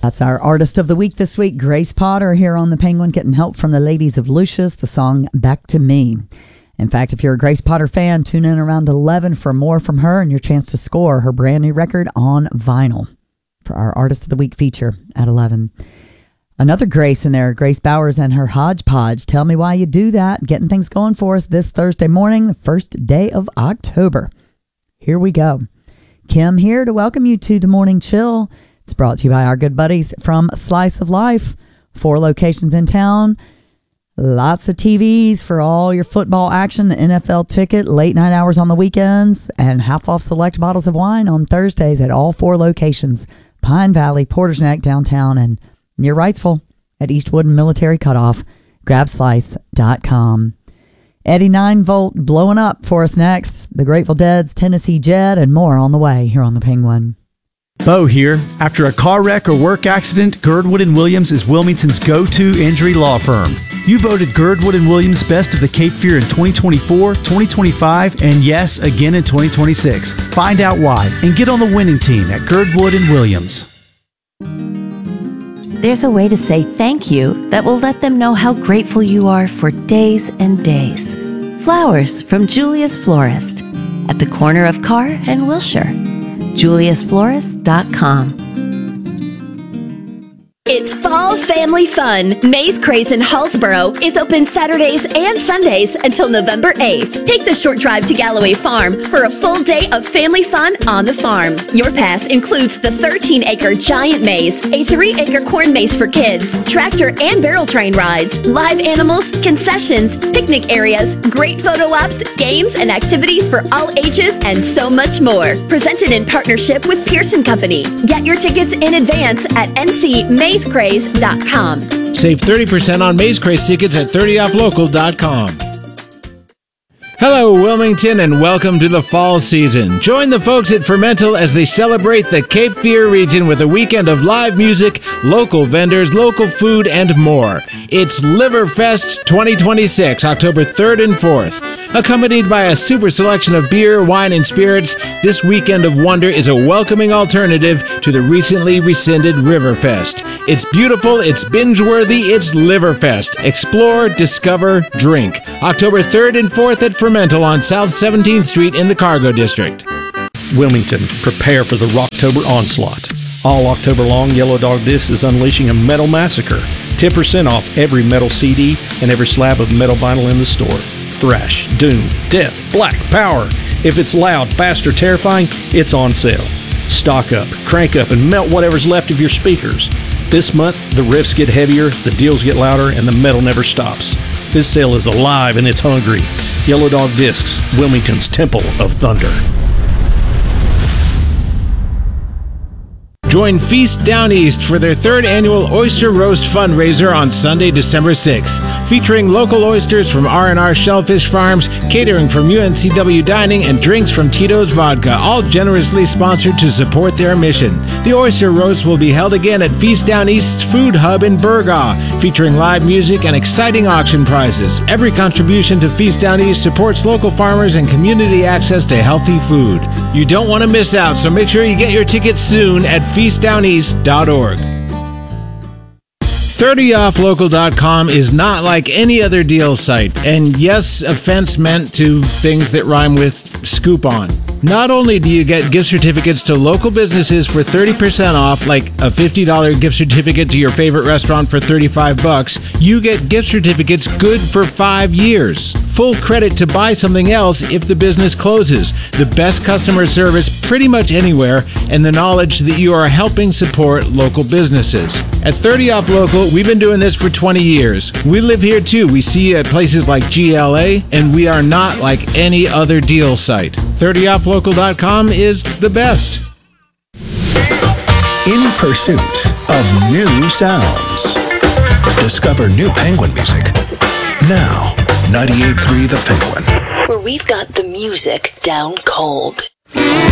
That's our artist of the week this week, Grace Potter, here on The Penguin, getting help from the ladies of Lucius, the song Back to Me. In fact, if you're a Grace Potter fan, tune in around 11 for more from her and your chance to score her brand new record on vinyl for our artist of the week feature at 11. Another Grace in there, Grace Bowers and her Hodgepodge. Tell me why you do that. Getting things going for us this Thursday morning, the first day of October. Here we go. Kim here to welcome you to the Morning Chill. It's brought to you by our good buddies from Slice of Life. 4 locations in town. Lots of TVs for all your football action, the NFL ticket, late night hours on the weekends, and half off select bottles of wine on Thursdays at all 4 locations. Pine Valley, Porter's Neck downtown, and near Wrightsville at Eastwood and Military Cutoff. Grabslice.com. Eddie 9-Volt blowing up for us next. The Grateful Dead's Tennessee Jet and more on the way here on The Penguin. Bo here. After a car wreck or work accident, Girdwood & Williams is Wilmington's go-to injury law firm. You voted Girdwood & Williams Best of the Cape Fear in 2024, 2025, and yes, again in 2026. Find out why and get on the winning team at Girdwood & Williams. There's a way to say thank you that will let them know how grateful you are for days and days. Flowers from Julia's Florist at the corner of Carr and Wilshire. JuliusFlorist.com. It's fall family fun. Maze Craze in Hallsboro is open Saturdays and Sundays until November 8th. Take the short drive to Galloway Farm for a full day of family fun on the farm. Your pass includes the 13-acre giant maze, a 3-acre corn maze for kids, tractor and barrel train rides, live animals, concessions, picnic areas, great photo ops, games and activities for all ages, and so much more. Presented in partnership with Pearson Company. Get your tickets in advance at ncmazecraze.com. Save 30% on Maze Craze tickets at 30offlocal.com. Hello, Wilmington, and welcome to the fall season. Join the folks at Fermental as they celebrate the Cape Fear region with a weekend of live music, local vendors, local food, and more. It's Liverfest 2026, October 3rd and 4th. Accompanied by a super selection of beer, wine, and spirits, this weekend of wonder is a welcoming alternative to the recently rescinded Riverfest. It's beautiful, it's binge-worthy, it's Liverfest. Explore, discover, drink. October 3rd and 4th at Fermental on South 17th Street in the Cargo District. Wilmington, prepare for the Rocktober onslaught. All October long, Yellow Dog Discs is unleashing a metal massacre. 10% off every metal CD and every slab of metal vinyl in the store. Thrash, doom, death, black, power. If it's loud, fast, or terrifying, it's on sale. Stock up, crank up, and melt whatever's left of your speakers. This month, the riffs get heavier, the deals get louder, and the metal never stops. This sale is alive and it's hungry. Yellow Dog Discs, Wilmington's Temple of Thunder. Join Feast Down East for their 3rd annual Oyster Roast fundraiser on Sunday, December 6th. Featuring local oysters from R&R Shellfish Farms, catering from UNCW Dining, and drinks from Tito's Vodka, all generously sponsored to support their mission. The Oyster Roast will be held again at Feast Down East's Food Hub in Burgaw, featuring live music and exciting auction prizes. Every contribution to Feast Down East supports local farmers and community access to healthy food. You don't want to miss out, so make sure you get your tickets soon at feastdowneast.org. 30offlocal.com is not like any other deal site, and yes, offense meant to things that rhyme with scoop on. Not only do you get gift certificates to local businesses for 30% off, like a $50 gift certificate to your favorite restaurant for $35, you get gift certificates good for 5 years. Full credit to buy something else if the business closes. The best customer service pretty much anywhere, and the knowledge that you are helping support local businesses. At 30 Off Local, we've been doing this for 20 years. We live here too. We see you at places like GLA, and we are not like any other deal site. 30offlocal.com is the best. In pursuit of new sounds. Discover new Penguin music. Now, 98.3 The Penguin. Where we've got the music down cold.